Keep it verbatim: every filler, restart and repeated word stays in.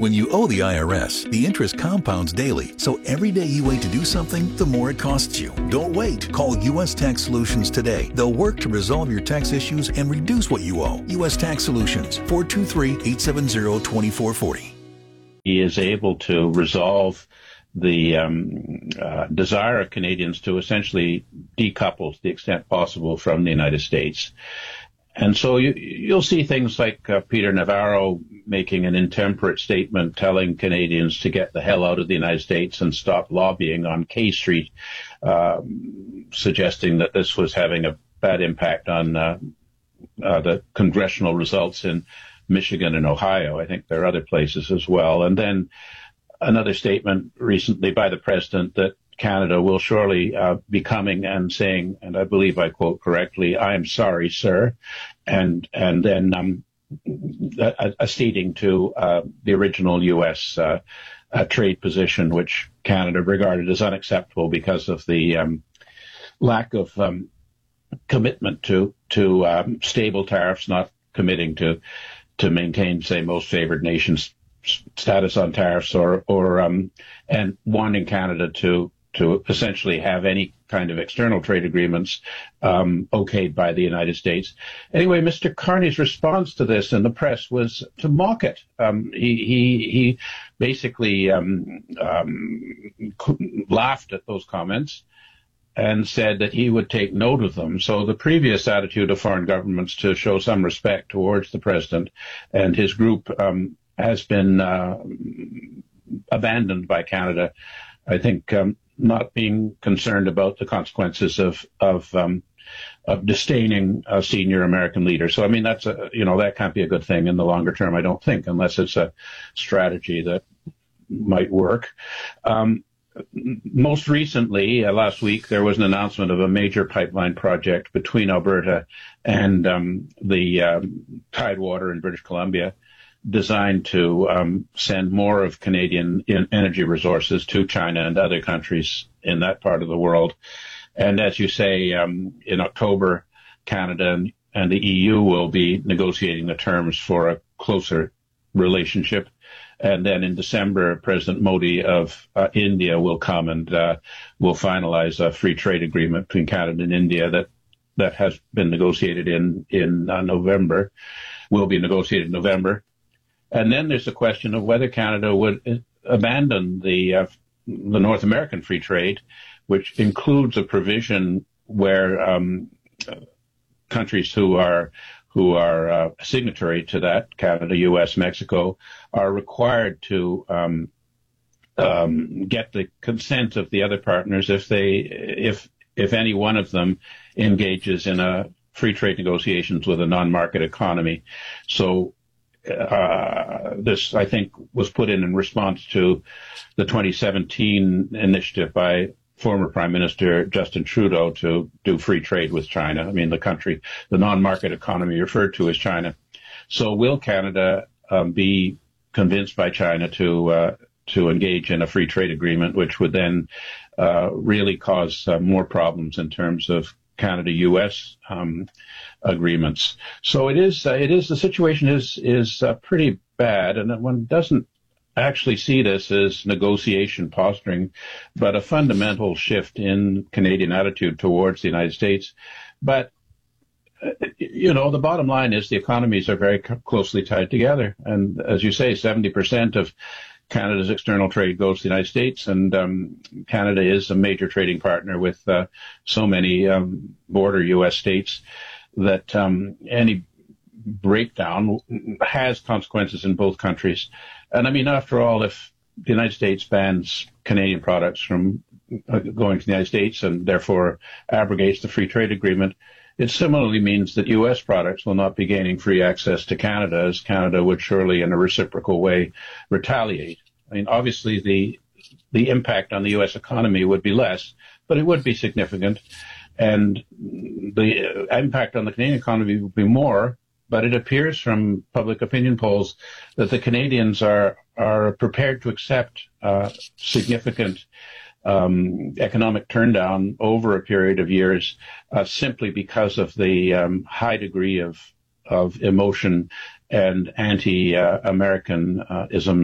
When you owe the I R S, the interest compounds daily, so every day you wait to do something, the more it costs you. Don't wait. Call U S Tax Solutions today. They'll work to resolve your tax issues and reduce what you owe. U S Tax Solutions, four two three, eight seven zero, two four four zero. He is able to resolve the um, uh, desire of Canadians to essentially decouple to the extent possible from the United States. And so you, you'll see things like uh, Peter Navarro making an intemperate statement telling Canadians to get the hell out of the United States and stop lobbying on K Street, uh, suggesting that this was having a bad impact on uh, uh, the congressional results in Michigan and Ohio. I think there are other places as well. And then another statement recently by the president that Canada will surely uh, be coming and saying, and I believe I quote correctly, "I am sorry, sir," and and then um, a, a stating to uh, the original U S uh, uh, trade position, which Canada regarded as unacceptable because of the um, lack of um, commitment to to um, stable tariffs, not committing to to maintain, say, most favored nations status on tariffs, or or um, and wanting Canada to. to essentially have any kind of external trade agreements um, okayed by the United States. Anyway, Mister Carney's response to this in the press was to mock it. Um, he, he, he basically um, um, laughed at those comments and said that he would take note of them. So the previous attitude of foreign governments to show some respect towards the president and his group um, has been uh, abandoned by Canada. I think um, not being concerned about the consequences of of, um, of disdaining a senior American leader. So I mean that's a you know that can't be a good thing in the longer term, I don't think, unless it's a strategy that might work. Um, most recently, uh, last week, there was an announcement of a major pipeline project between Alberta and um, the um, Tidewater in British Columbia, designed to um, send more of Canadian in energy resources to China and other countries in that part of the world. And as you say, um, in October, Canada and, and the E U will be negotiating the terms for a closer relationship. And then in December, President Modi of uh, India will come and uh, will finalize a free trade agreement between Canada and India that that has been negotiated in, in uh, November, will be negotiated in November. And then there's the question of whether Canada would abandon the uh, the North American free trade, which includes a provision where um, countries who are who are uh, signatory to that, Canada, U S, Mexico, are required to um, um, get the consent of the other partners if they if if any one of them engages in a free trade negotiations with a non-market economy. So. Uh, this, I think, was put in in response to the twenty seventeen initiative by former Prime Minister Justin Trudeau to do free trade with China. I mean, the country, the non-market economy referred to as China. So will Canada um, be convinced by China to uh, to engage in a free trade agreement, which would then uh, really cause uh, more problems in terms of Canada U S um, agreements. So it is, uh, it is, the situation is, is uh, pretty bad, and one doesn't actually see this as negotiation posturing, but a fundamental shift in Canadian attitude towards the United States. But, uh, you know, the bottom line is the economies are very c- closely tied together. And as you say, seventy percent of Canada's external trade goes to the United States, and um, Canada is a major trading partner with uh, so many um, border U S states that um, any breakdown has consequences in both countries. And I mean, after all, if the United States bans Canadian products from uh, going to the United States and therefore abrogates the free trade agreement, it similarly means that U S products will not be gaining free access to Canada, as Canada would surely, in a reciprocal way, retaliate. I mean, obviously, the the impact on the U S economy would be less, but it would be significant. And the impact on the Canadian economy would be more, but it appears from public opinion polls that the Canadians are are prepared to accept uh, significant Um, economic turndown over a period of years, uh, simply because of the um, high degree of of emotion and anti-Americanism